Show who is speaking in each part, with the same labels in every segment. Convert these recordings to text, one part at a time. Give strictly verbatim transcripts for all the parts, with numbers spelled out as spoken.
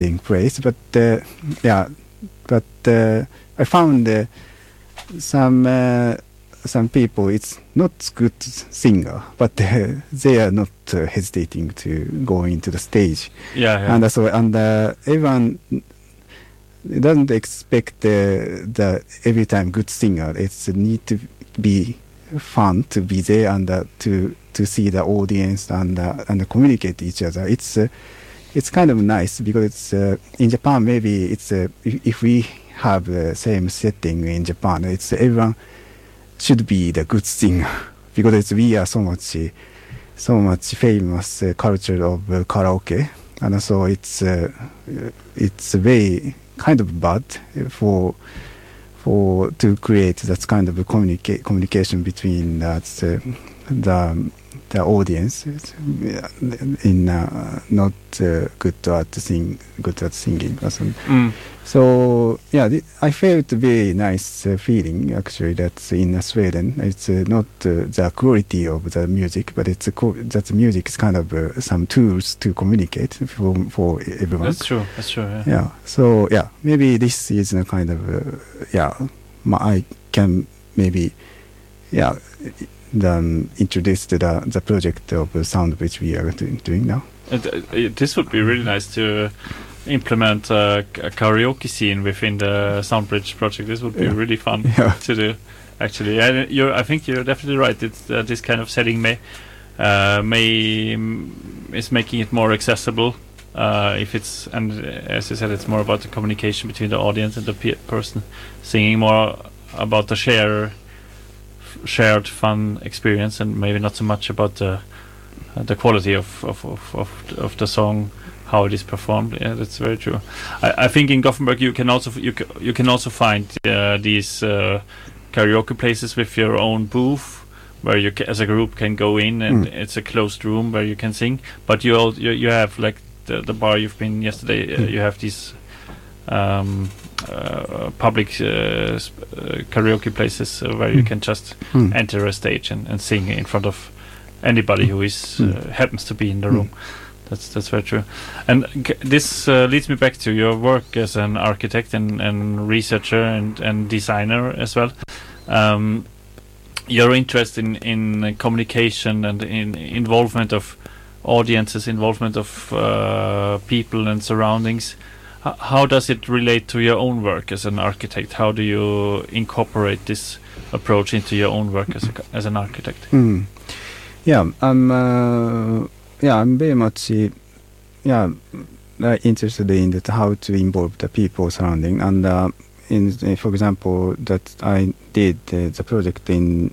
Speaker 1: place, but uh, yeah, but uh, I found uh, some uh, some people. It's not good singer, but uh, they are not uh, hesitating to go into the stage.
Speaker 2: Yeah, yeah.
Speaker 1: And so and uh, everyone doesn't expect uh, the every time good singer. It's need to be fun to be there and uh, to to see the audience and uh, and communicate each other. It's uh, it's kind of nice because it's uh, in Japan. Maybe it's uh, if, if we have the same setting in Japan, it's everyone should be the good singer because it's, we are so much so much famous uh, culture of uh, karaoke, and so it's uh, it's very kind of bad for for to create that kind of communica- communication between that uh, the the audience in uh, not uh, good at sing good at singing.
Speaker 2: Mm.
Speaker 1: So yeah, th- I felt very nice uh, feeling actually that in uh, Sweden it's uh, not uh, the quality of the music, but it's uh, co- that the music is kind of uh, some tools to communicate for for everyone.
Speaker 2: That's true. That's true. Yeah.
Speaker 1: Yeah. So yeah, maybe this is a kind of uh, yeah, I can maybe yeah. Then introduce to the the project of the sound which we are doing, doing now.
Speaker 2: And, uh, this would be really nice to implement uh, a karaoke scene within the Soundbridge project. This would be
Speaker 1: yeah.
Speaker 2: really fun
Speaker 1: yeah.
Speaker 2: to do. Actually, and you're, I think you're definitely right. It's uh, this kind of setting may uh, may um, is making it more accessible. Uh, if it's and uh, as I said, it's more about the communication between the audience and the pe- person singing, more about the share. shared fun experience, and maybe not so much about the uh, the quality of of, of of of the song, how it is performed. Yeah, that's very true. I, I think in Gothenburg you can also you ca- you can also find uh, these uh, karaoke places with your own booth, where you ca- as a group can go in, and mm. it's a closed room where you can sing. But you all, you, you have like the the bar you've been yesterday. Uh, you have these. Um, Uh, public uh, sp- uh, karaoke places uh, where mm. you can just mm. enter a stage and, and sing in front of anybody who is uh, mm. happens to be in the room. Mm. That's that's very true. And g- this uh, leads me back to your work as an architect and, and researcher and, and designer as well. Um, your interest in, in communication and in involvement of audiences, involvement of uh, people and surroundings. How does it relate to your own work as an architect? How do you incorporate this approach into your own work as a, as an architect?
Speaker 1: Mm. Yeah, I'm. Uh, yeah, I'm very much. Uh, yeah, uh, interested in that how to involve the people surrounding, and uh, in, uh, for example, that I did uh, the project in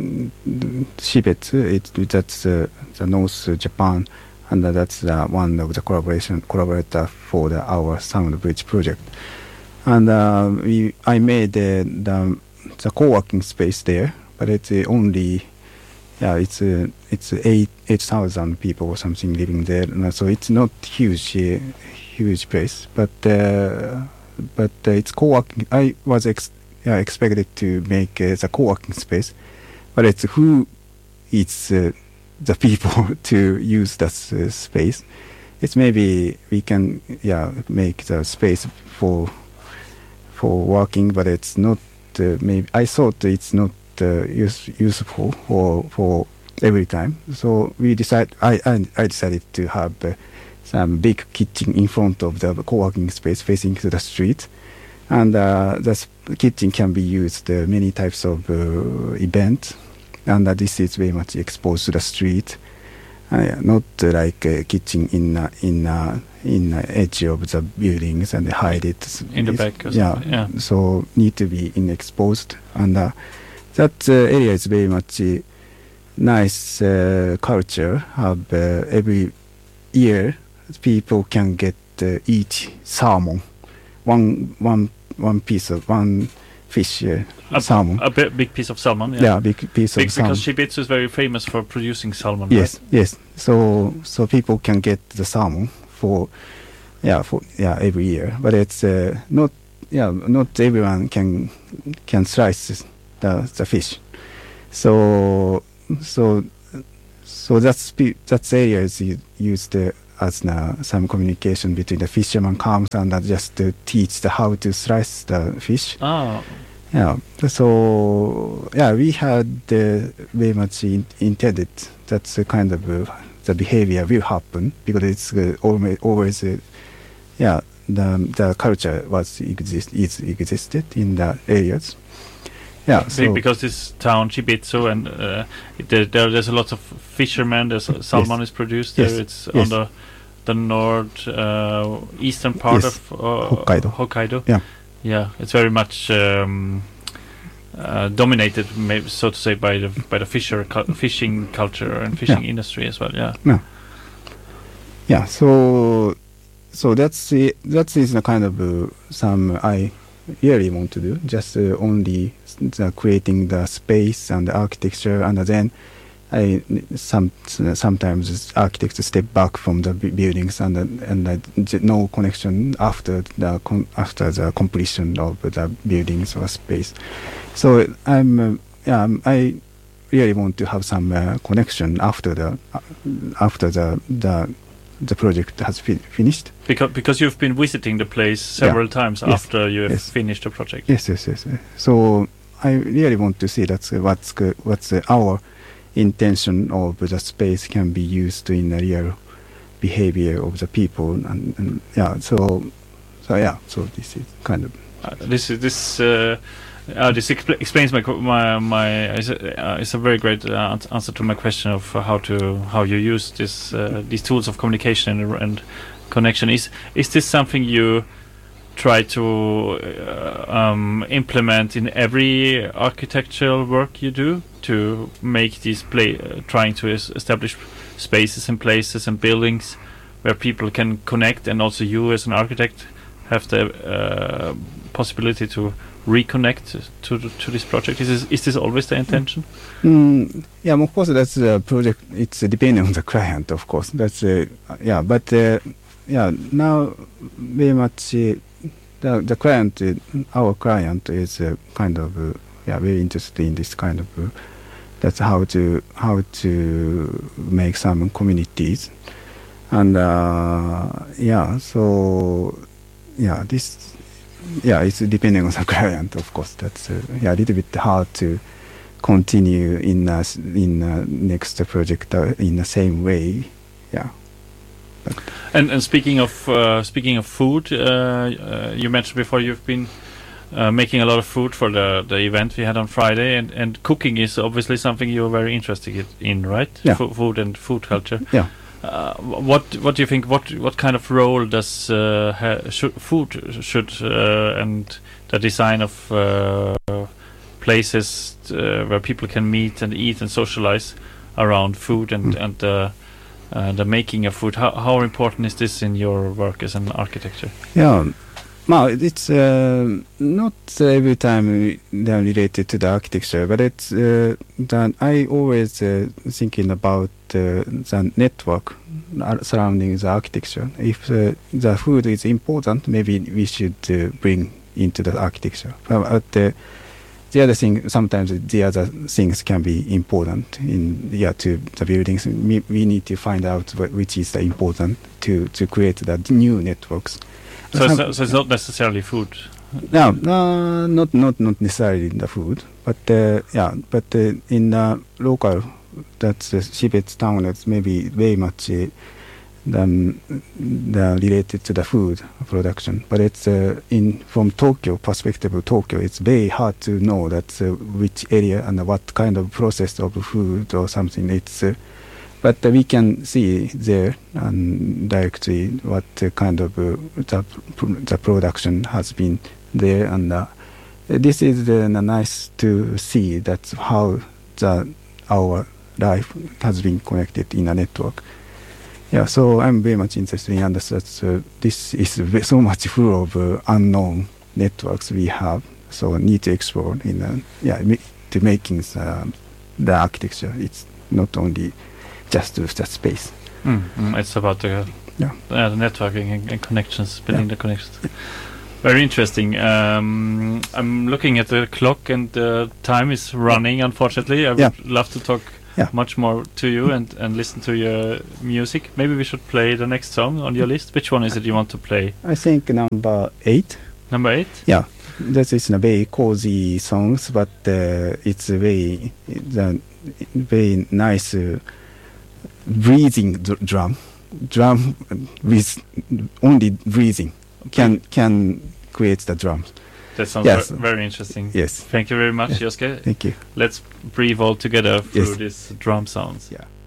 Speaker 1: Shibetsu. It that's uh, the North Japan. And uh, that's uh, one of the collaboration collaborator for the, our Soundbridge project. And uh, we, I made uh, the the co-working space there, but it's uh, only, yeah, it's uh, it's eight eight thousand people or something living there. And so it's not huge, uh, huge place, but uh, but uh, it's co-working. I was ex- yeah, expected to make uh, the co-working space, but it's who it's. Uh, the people to use that uh, space. It's maybe we can yeah make the space for for working, but it's not uh, maybe I thought it's not uh, use, useful for for every time. So we decided I I, I decided to have uh, some big kitchen in front of the co-working space facing to the street, and uh, the sp- kitchen can be used uh, many types of uh, events. And uh, this is very much exposed to the street, uh, not uh, like a kitchen in uh, in uh, in the edge of the buildings and hide it
Speaker 2: in the back. Or
Speaker 1: yeah,
Speaker 2: yeah.
Speaker 1: So need to be in exposed, and uh, that uh, area is very much uh, nice uh, culture. Have uh, every year people can get uh, eat salmon, one one one piece of one. Fish, uh,
Speaker 2: a,
Speaker 1: salmon.
Speaker 2: A b- big piece of salmon. Yeah,
Speaker 1: yeah big piece
Speaker 2: big,
Speaker 1: of salmon.
Speaker 2: Because Shibetsu is very famous for producing salmon.
Speaker 1: Yes,
Speaker 2: right?
Speaker 1: yes. So, so people can get the salmon for, yeah, for yeah every year. But it's uh, not, yeah, not everyone can can slice the the fish. So, so, so that's that's area is used uh, as uh, some communication between the fisherman comes and uh, just to teach the how to slice the fish.
Speaker 2: Oh.
Speaker 1: Yeah. So yeah, we had uh, very much in, intended that's a kind of uh, the behavior will happen because it's uh, always always uh, yeah the the culture was exist is existed in the areas. Yeah, so
Speaker 2: because this town Chibitsu and uh, it, there, there's a lot of fishermen. There's uh, salmon
Speaker 1: yes.
Speaker 2: is produced
Speaker 1: yes.
Speaker 2: there. It's
Speaker 1: yes.
Speaker 2: on the the north uh, eastern part
Speaker 1: yes.
Speaker 2: of uh,
Speaker 1: Hokkaido.
Speaker 2: Hokkaido.
Speaker 1: Yeah,
Speaker 2: yeah, it's very much um, uh, dominated, maybe so to say, by the by the fisher cu- fishing culture and fishing
Speaker 1: yeah.
Speaker 2: industry as well. Yeah.
Speaker 1: Yeah. Yeah. So so that's the, that is the kind of uh, some I really want to do. Just uh, only the creating the space and the architecture, and then I some sometimes architects step back from the b- buildings and uh, and uh, no connection after the con- after the completion of the buildings or space. So I'm uh, yeah, I really want to have some uh, connection after the uh, after the the the project has fi- finished.
Speaker 2: Because because you've been visiting the place several
Speaker 1: yeah.
Speaker 2: times
Speaker 1: yes.
Speaker 2: after you have
Speaker 1: yes.
Speaker 2: finished the project.
Speaker 1: Yes, yes, yes. So I really want to see that's uh, what's uh, what's uh, our intention of the space can be used in the real behavior of the people, and, and yeah. So so yeah. So this is kind of
Speaker 2: uh, this is this. Uh, Uh, this expl- explains my co- my my. It's a, uh, it's a very great uh, ans- answer to my question of uh, how to how you use this uh, these tools of communication and, and connection. Is is this something you try to uh, um, implement in every architectural work you do to make these play uh, trying to es- establish spaces and places and buildings where people can connect, and also you as an architect have the uh, possibility to reconnect to to this project? Is this, is this always the intention?
Speaker 1: Mm, yeah, of course that's a project. It's depending on the client, of course. That's uh, yeah, but uh, yeah, now very much uh, the the client, uh, our client is uh, kind of uh, yeah very interested in this kind of. Uh, that's how to how to make some communities, and uh, yeah, so yeah this. Yeah, it's depending on the client, of course. That's uh, yeah, a little bit hard to continue in uh, in uh, next project uh, in the same way. Yeah. But
Speaker 2: and and speaking of uh, speaking of food, uh, uh, you mentioned before you've been uh, making a lot of food for the the event we had on Friday, and and cooking is obviously something you're very interested in, right?
Speaker 1: Yeah.
Speaker 2: F- food and food culture.
Speaker 1: Yeah.
Speaker 2: Uh, what what do you think? What what kind of role does uh, ha- should food should uh, and the design of uh, places uh, where people can meet and eat and socialize around food and
Speaker 1: Mm.
Speaker 2: and uh, uh, the making of food? How how important is this in your work as an architecture?
Speaker 1: Yeah. Well, it's uh, not every time they're related to the architecture, but it's uh, that I always uh, thinking about uh, the network surrounding the architecture. If uh, the food is important, maybe we should uh, bring into the architecture. But uh, the other thing, sometimes the other things can be important in yeah to the buildings. We, we need to find out what, which is the important to to create the new networks.
Speaker 2: So it's, not, so it's not necessarily food.
Speaker 1: No, no, not not not necessarily the food, but uh, yeah, but uh, in the local, that's uh, Shibetsu town. That's maybe very much uh, the, the related to the food production. But it's uh, in from Tokyo perspective of Tokyo. It's very hard to know that uh, which area and what kind of process of food or something. It's uh, but uh, we can see there and directly what uh, kind of uh, the, the production has been there, and uh, this is uh, nice to see that's how the our life has been connected in a network. Yeah, so I'm very much interested in understanding that uh, this is ve- so much full of uh, unknown networks we have. So need to explore in uh, yeah ma- to making uh, the architecture. It's not only just to that space.
Speaker 2: Mm, mm, it's about the,
Speaker 1: yeah.
Speaker 2: uh, the networking and, and connections, building
Speaker 1: Yeah.
Speaker 2: the connections. Very interesting. Um, I'm looking at the clock and the time is running, unfortunately. I would
Speaker 1: Yeah.
Speaker 2: love to talk
Speaker 1: Yeah.
Speaker 2: much more to you and, and listen to your music. Maybe we should play the next song on your list. Which one is it you want to play?
Speaker 1: I think number eight.
Speaker 2: Number eight?
Speaker 1: Yeah, that is a very cozy songs, but uh, it's a very, the very nice uh, breathing dr- drum, drum with only breathing can can create the drums.
Speaker 2: That sounds
Speaker 1: Yes.
Speaker 2: ver- very interesting.
Speaker 1: Yes.
Speaker 2: Thank you very much,
Speaker 1: Yes.
Speaker 2: Yosuke.
Speaker 1: Thank you.
Speaker 2: Let's breathe all together through
Speaker 1: Yes.
Speaker 2: these drum sounds.
Speaker 1: Yeah.